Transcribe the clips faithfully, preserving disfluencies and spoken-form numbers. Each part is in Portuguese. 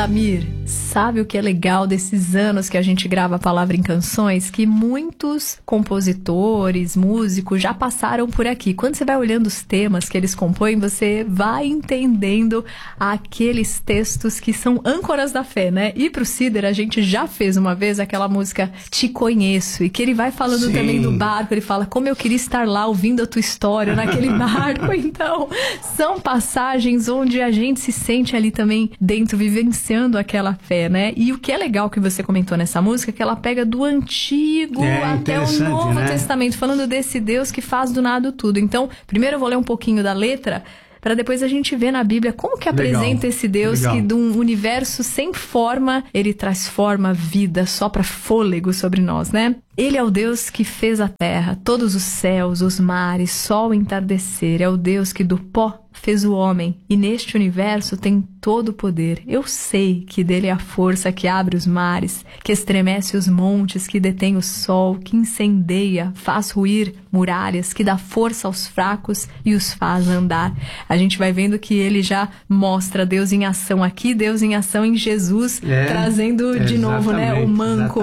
Itamir, sabe o que é legal desses anos que a gente grava a palavra em canções? Que muitos compositores, músicos já passaram por aqui. Quando você vai olhando os temas que eles compõem, você vai entendendo aqueles textos que são âncoras da fé, né? E pro Cider, a gente já fez uma vez aquela música Te Conheço, e que ele vai falando Sim. também do barco, ele fala, como eu queria estar lá ouvindo a tua história naquele barco. Então, são passagens onde a gente se sente ali também dentro, vivenciando aquela fé, né? E o que é legal que você comentou nessa música, é que ela pega do Antigo é, até o Novo né? Testamento, falando desse Deus que faz do nada tudo. Então, primeiro eu vou ler um pouquinho da letra, para depois a gente ver na Bíblia como que apresenta Legal. esse Deus Legal. que de um universo sem forma, ele traz forma, vida, sopra fôlego sobre nós, né? Ele é o Deus que fez a terra, todos os céus, os mares, sol e entardecer. É o Deus que do pó fez o homem e neste universo tem todo o poder. Eu sei que dele é a força que abre os mares, que estremece os montes, que detém o sol, que incendeia, faz ruir muralhas, que dá força aos fracos e os faz andar. A gente vai vendo que ele já mostra Deus em ação aqui, Deus em ação em Jesus, é, trazendo de novo, né, o manco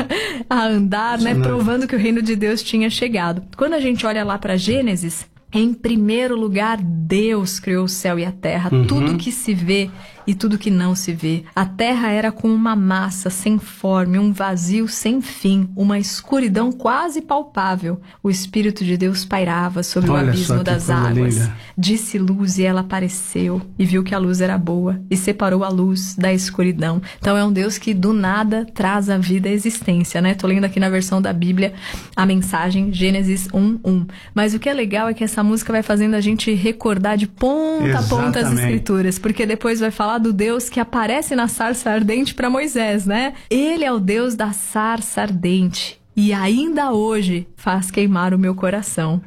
a andar, né, provando que o reino de Deus tinha chegado. Quando a gente olha lá para Gênesis, em primeiro lugar, Deus criou o céu e a terra, uhum. tudo que se vê e tudo que não se vê. A terra era como uma massa sem forma, um vazio sem fim, uma escuridão quase palpável. O Espírito de Deus pairava sobre Olha o abismo das águas. Linda. Disse luz e ela apareceu, e viu que a luz era boa, e separou a luz da escuridão. Então é um Deus que do nada traz a vida à existência, né? Tô lendo aqui na versão da Bíblia a mensagem Gênesis um, um. Mas o que é legal é que essa música vai fazendo a gente recordar de ponta Exatamente. a ponta as escrituras, porque depois vai falar do Deus que aparece na sarça ardente para Moisés, né? Ele é o Deus da sarça ardente e ainda hoje faz queimar o meu coração.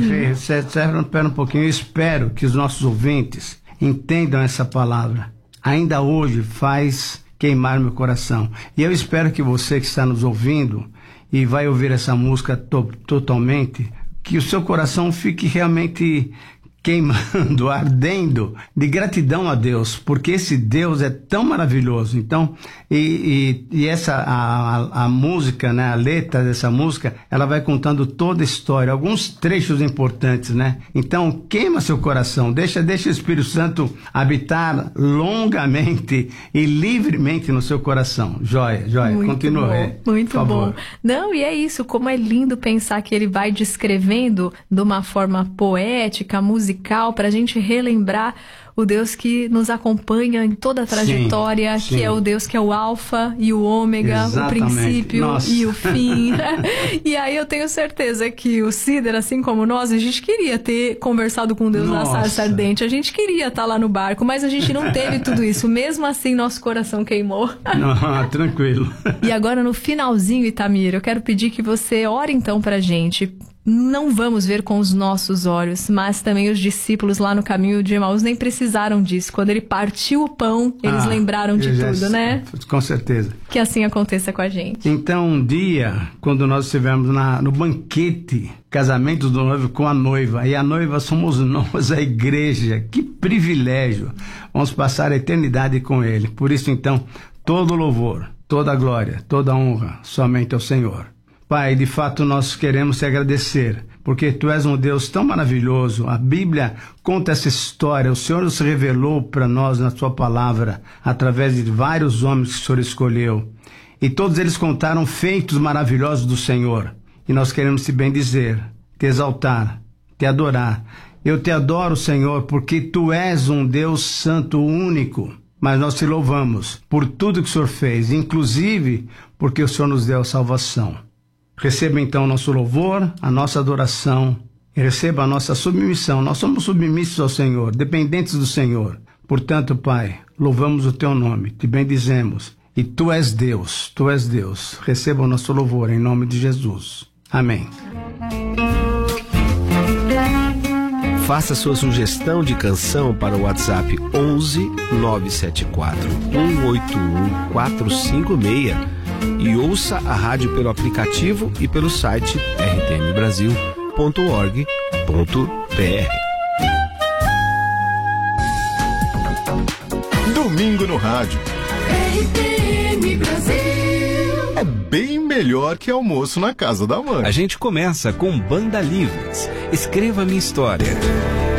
Espera um pouquinho, eu espero que os nossos ouvintes entendam essa palavra. Ainda hoje faz queimar o meu coração. E eu espero que você que está nos ouvindo e vai ouvir essa música to- totalmente, que o seu coração fique realmente queimando, ardendo de gratidão a Deus, porque esse Deus é tão maravilhoso. Então, e, e, e essa, a, a, a música, né, a letra dessa música, ela vai contando toda a história, alguns trechos importantes, né? Então, queima seu coração, deixa, deixa o Espírito Santo habitar longamente e livremente no seu coração. Joia, joia, muito continua. Bom, é, muito bom. Não, e é isso, como é lindo pensar que ele vai descrevendo de uma forma poética, musical, para a gente relembrar o Deus que nos acompanha em toda a trajetória, sim, sim. que é o Deus que é o alfa e o ômega, Exatamente. o princípio Nossa. e o fim. E aí eu tenho certeza que o Cider, assim como nós, a gente queria ter conversado com Deus Nossa. na sarça ardente, a gente queria estar lá no barco, mas a gente não teve tudo isso. Mesmo assim, nosso coração queimou. Não, tranquilo. E agora, no finalzinho, Itamir, eu quero pedir que você ore então pra gente. Não vamos ver com os nossos olhos, mas também os discípulos lá no caminho de Emaús nem precisaram disso. Quando ele partiu o pão, eles ah, lembraram de tudo, já, né? Com certeza. Que assim aconteça com a gente. Então, um dia, quando nós estivemos na, no banquete, casamento do noivo com a noiva, e a noiva somos nós, a igreja, que privilégio! Vamos passar a eternidade com ele. Por isso, então, todo louvor, toda glória, toda honra, somente ao Senhor. Pai, de fato nós queremos te agradecer, porque Tu és um Deus tão maravilhoso. A Bíblia conta essa história, o Senhor nos revelou para nós na Sua palavra, através de vários homens que o Senhor escolheu. E todos eles contaram feitos maravilhosos do Senhor. E nós queremos te bendizer, te exaltar, te adorar. Eu te adoro, Senhor, porque Tu és um Deus santo único. Mas nós te louvamos por tudo que o Senhor fez, inclusive porque o Senhor nos deu a salvação. Receba então o nosso louvor, a nossa adoração, e receba a nossa submissão. Nós somos submissos ao Senhor, dependentes do Senhor. Portanto, Pai, louvamos o Teu nome, te bendizemos. E Tu és Deus, Tu és Deus. Receba o nosso louvor em nome de Jesus. Amém. Faça sua sugestão de canção para o WhatsApp onze nove sete quatro um oito um quatro cinco seis e ouça a rádio pelo aplicativo e pelo site r t m brasil ponto org ponto b r. Domingo no Rádio. R T M Brasil. É bem melhor que almoço na casa da mãe. A gente começa com Banda Livres. Escreva minha história.